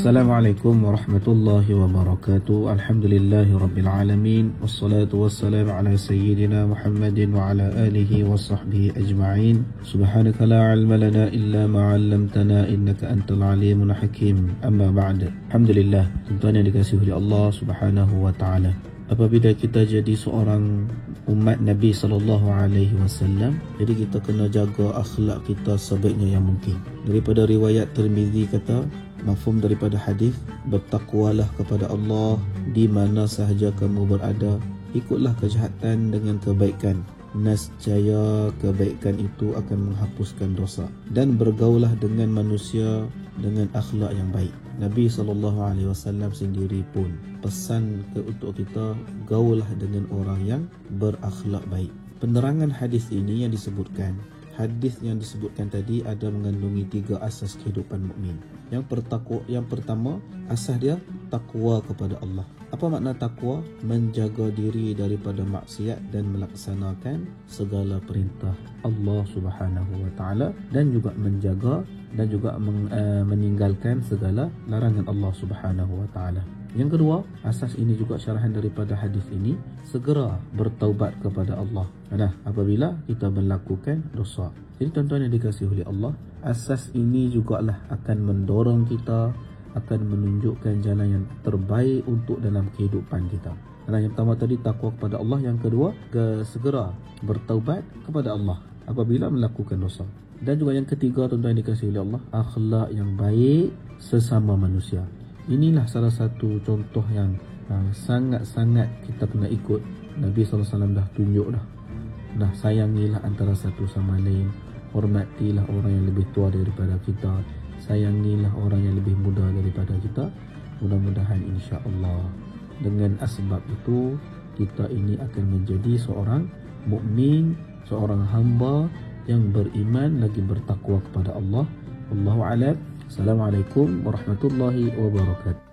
Assalamualaikum warahmatullahi wabarakatuh. Alhamdulillahi rabbil alamin. Wassalatu wassalamu ala sayyidina Muhammadin wa ala alihi wa sahbihi ajma'in. Subhanaka la ilma lana illa ma 'allamtana innaka antal alimul hakim. Amma ba'd. Alhamdulillah, tuan-tuan yang dikasihi oleh Allah Subhanahu wa taala. Apabila kita jadi seorang umat Nabi sallallahu alaihi wasallam, jadi kita kena jaga akhlak kita sebaiknya yang mungkin. Daripada riwayat Tirmizi kata, mafhum daripada hadis, bertakwalah kepada Allah di mana sahaja kamu berada, ikutlah kejahatan dengan kebaikan, nescaya kebaikan itu akan menghapuskan dosa, dan bergaulah dengan manusia dengan akhlak yang baik. Nabi SAW sendiri pun pesan untuk kita, gaulah dengan orang yang berakhlak baik. Penerangan hadis ini yang disebutkan, hadis yang disebutkan tadi ada mengandungi 3 asas kehidupan mukmin. Yang pertama, asas dia takwa kepada Allah. Apa makna takwa? Menjaga diri daripada maksiat dan melaksanakan segala perintah Allah Subhanahu wa taala, dan juga menjaga dan juga meninggalkan segala larangan Allah Subhanahu wa taala. Yang kedua, asas ini juga syarahan daripada hadis ini, segera bertaubat kepada Allah apabila kita melakukan dosa. Jadi tuan-tuan yang dikasihi oleh Allah, asas ini jugalah akan mendorong kita, akan menunjukkan jalan yang terbaik untuk dalam kehidupan kita. Yang pertama tadi takwa kepada Allah, yang kedua segera bertaubat kepada Allah apabila melakukan dosa. Dan juga yang ketiga, tuan-tuan yang dikasihi oleh Allah, akhlak yang baik sesama manusia. Inilah salah satu contoh yang sangat-sangat kita kena ikut. Nabi SAW dah tunjuk dah sayangilah antara satu sama lain, hormatilah orang yang lebih tua daripada kita, sayangilah orang yang lebih muda daripada kita. Mudah-mudahan insya-Allah dengan asbab itu kita ini akan menjadi seorang mukmin, seorang hamba yang beriman lagi bertakwa kepada Allah. Wallahu a'lam. Assalamualaikum warahmatullahi wabarakatuh.